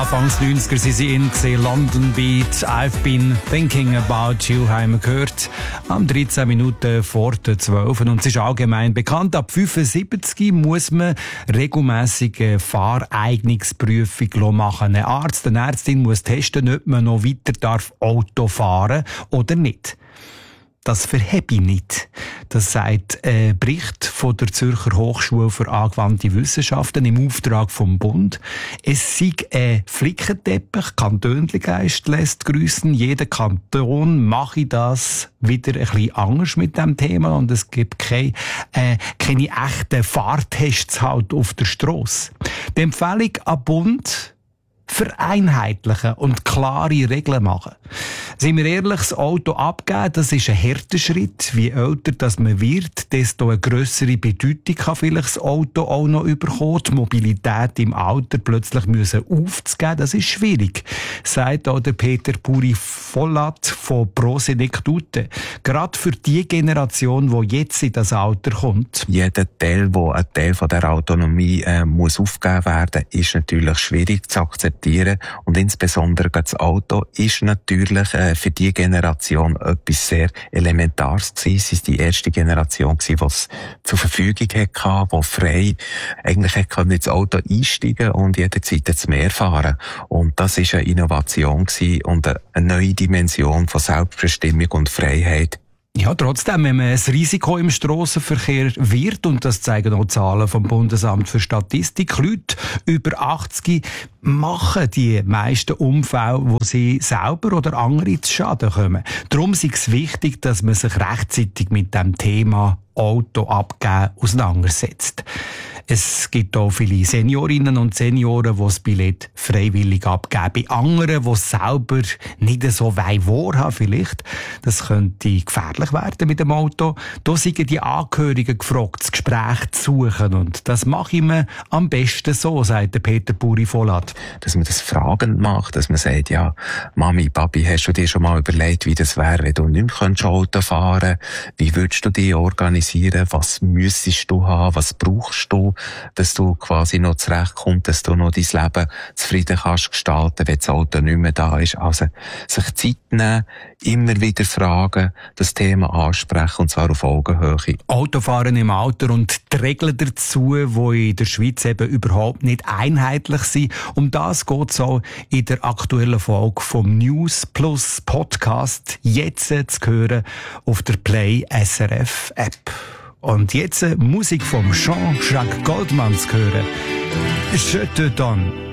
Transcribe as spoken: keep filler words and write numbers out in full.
Anfangs neunziger sind sie in gesehen, London Beat, I've been thinking about you, haben wir gehört, am dreizehn Minuten vor der zwölf. Und es ist allgemein bekannt, ab fünfundsiebzig muss man regelmässig eine Fahreignungsprüfung machen. Ein Arzt, eine Ärztin muss testen, ob man noch weiter darf Auto fahren oder nicht. Das verhebe ich nicht. Das sagt ein Bericht von der Zürcher Hochschule für angewandte Wissenschaften im Auftrag vom Bund. Es sei ein Flickenteppich, Kantönligeist lässt grüssen. Jeder Kanton mache das wieder ein bisschen anders mit dem Thema und es gibt keine, äh, keine echten Fahrtests halt auf der Strasse. Die Empfehlung an Bund: vereinheitlichen und klare Regeln machen. Sind wir ehrlich, das Auto abgeben, das ist ein harter Schritt. Je älter das man wird, desto eine grössere Bedeutung kann vielleicht das Auto auch noch bekommen. Die Mobilität im Alter plötzlich müssen aufzugeben, das ist schwierig, sagt auch der Peter Puri-Vollat von Prosenektute. Gerade für die Generation, die jetzt in das Alter kommt. Jeder Teil, wo ein Teil von der Autonomie äh, muss aufgegeben werden, ist natürlich schwierig zu akzeptieren. Und insbesondere das Auto ist natürlich äh, für die Generation etwas sehr Elementares gewesen. Sie ist die erste Generation gewesen, die es zur Verfügung hatte, die frei eigentlich hätte ins Auto einsteigen und jederzeit ins Meer fahren. Und das ist eine Innovation gewesen und eine neue Dimension von Selbstbestimmung und Freiheit. Ja, trotzdem, wenn man ein Risiko im Strassenverkehr wird, und das zeigen auch Zahlen vom Bundesamt für Statistik, Leute über achtzig machen die meisten Unfälle, wo sie selber oder andere zu Schaden kommen. Darum ist es wichtig, dass man sich rechtzeitig mit dem Thema Auto abgeben auseinandersetzt. Es gibt auch viele Seniorinnen und Senioren, die das Billett freiwillig abgeben. Bei anderen, die es selber nicht so weit wahrhaben vielleicht, das könnte gefährlich werden mit dem Auto. Da sind die Angehörigen gefragt, das Gespräch zu suchen. Und das mache ich mir am besten so, sagt der Peter Puri-Vollat. Dass man das fragend macht, dass man sagt, ja, Mami, Papi, hast du dir schon mal überlegt, wie das wäre, wenn du nicht mehr Auto fahren könntest? Wie würdest du dich organisieren? Was müsstest du haben? Was brauchst du, dass du quasi noch zurechtkommst, dass du noch dein Leben zufrieden kannst gestalten, wenn das Auto nicht mehr da ist. Also, sich Zeit nehmen, immer wieder fragen, das Thema ansprechen, und zwar auf Augenhöhe. Autofahren im Alter und die Regeln dazu, die in der Schweiz eben überhaupt nicht einheitlich sind. Um das geht es auch in der aktuellen Folge vom News Plus Podcast, jetzt zu hören auf der Play S R F App. Und jetzt Musik vom Jean-Jacques Goldman zu hören. Je te donne.